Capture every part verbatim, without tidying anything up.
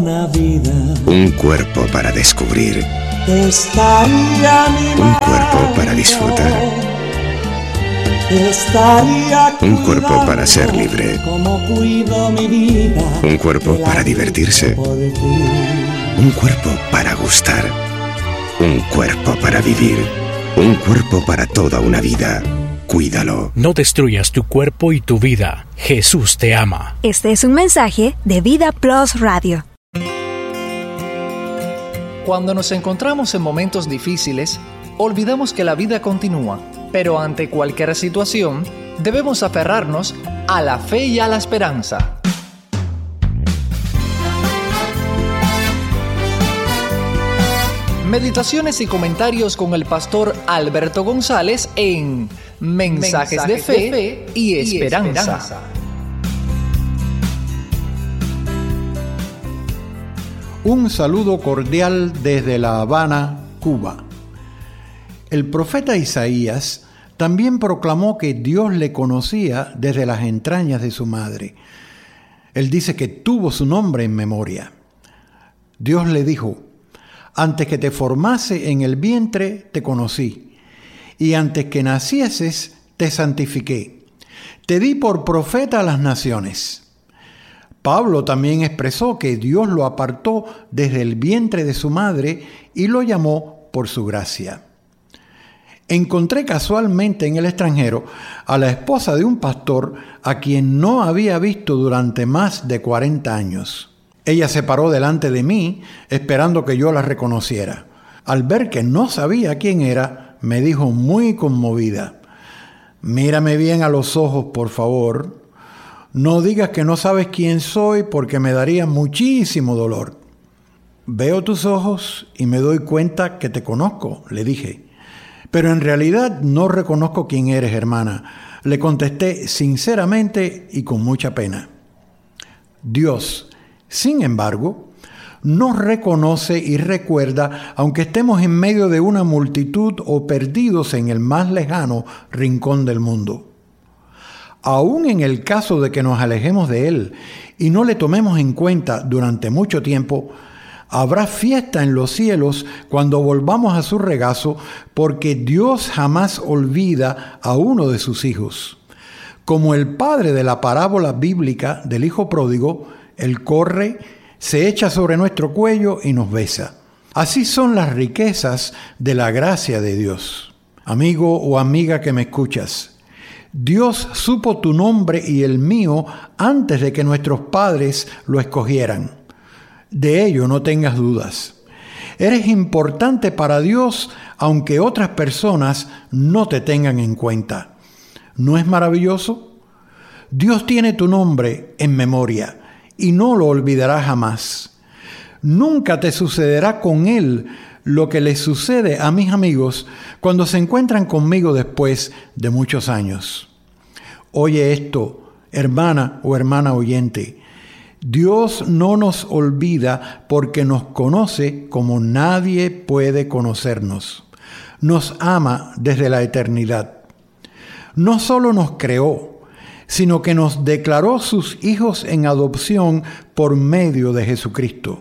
una vida, un cuerpo para descubrir, estaría mi un cuerpo para disfrutar, estaría un cuerpo para ser libre, como cuido mi vida, un cuerpo para divertirse, un cuerpo para gustar, un cuerpo para vivir, un cuerpo para toda una vida. Cuídalo. No destruyas tu cuerpo y tu vida. Jesús te ama. Este es un mensaje de Vida Plus Radio. Cuando nos encontramos en momentos difíciles, olvidamos que la vida continúa, pero ante cualquier situación, debemos aferrarnos a la fe y a la esperanza. Meditaciones y comentarios con el pastor Alberto González en Mensajes, Mensajes de, fe de Fe y Esperanza. Y esperanza. Un saludo cordial desde La Habana, Cuba. El profeta Isaías también proclamó que Dios le conocía desde las entrañas de su madre. Él dice que tuvo su nombre en memoria. Dios le dijo: antes que te formase en el vientre te conocí, y antes que nacieses te santifiqué. Te di por profeta a las naciones. Pablo también expresó que Dios lo apartó desde el vientre de su madre y lo llamó por su gracia. Encontré casualmente en el extranjero a la esposa de un pastor a quien no había visto durante más de cuarenta años. Ella se paró delante de mí esperando que yo la reconociera. Al ver que no sabía quién era, me dijo muy conmovida: mírame bien a los ojos, por favor. No digas que no sabes quién soy porque me daría muchísimo dolor. Veo tus ojos y me doy cuenta que te conozco, le dije. Pero en realidad no reconozco quién eres, hermana, le contesté sinceramente y con mucha pena. Dios, sin embargo, nos reconoce y recuerda, aunque estemos en medio de una multitud o perdidos en el más lejano rincón del mundo. Aún en el caso de que nos alejemos de Él y no le tomemos en cuenta durante mucho tiempo, habrá fiesta en los cielos cuando volvamos a su regazo, porque Dios jamás olvida a uno de sus hijos. Como el padre de la parábola bíblica del hijo pródigo, Él corre, se echa sobre nuestro cuello y nos besa. Así son las riquezas de la gracia de Dios. Amigo o amiga que me escuchas, Dios supo tu nombre y el mío antes de que nuestros padres lo escogieran. De ello no tengas dudas. Eres importante para Dios aunque otras personas no te tengan en cuenta. ¿No es maravilloso? Dios tiene tu nombre en memoria y no lo olvidará jamás. Nunca te sucederá con Él lo que les sucede a mis amigos cuando se encuentran conmigo después de muchos años. Oye esto, hermana o hermana oyente. Dios no nos olvida porque nos conoce como nadie puede conocernos. Nos ama desde la eternidad. No solo nos creó, sino que nos declaró sus hijos en adopción por medio de Jesucristo.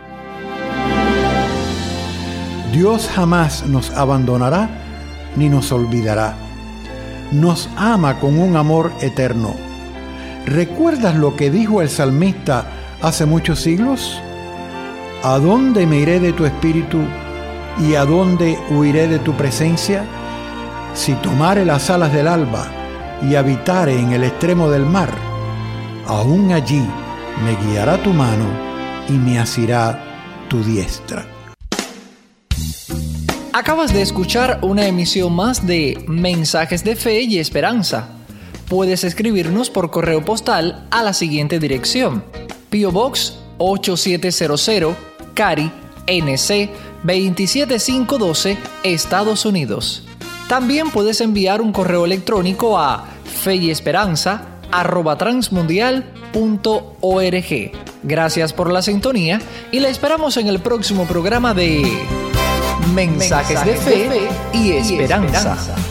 Dios jamás nos abandonará ni nos olvidará. Nos ama con un amor eterno. ¿Recuerdas lo que dijo el salmista hace muchos siglos? ¿A dónde me iré de tu espíritu y a dónde huiré de tu presencia? Si tomare las alas del alba y habitare en el extremo del mar, aún allí me guiará tu mano y me asirá tu diestra. Acabas de escuchar una emisión más de Mensajes de Fe y Esperanza. Puedes escribirnos por correo postal a la siguiente dirección: P O Box ocho siete cero cero, Cary, N C veintisiete mil quinientos doce, Estados Unidos. También puedes enviar un correo electrónico a feyesperanza arroba transmundial punto org. Gracias por la sintonía y la esperamos en el próximo programa de Mensajes, Mensajes de Fe y Esperanza. Y esperanza.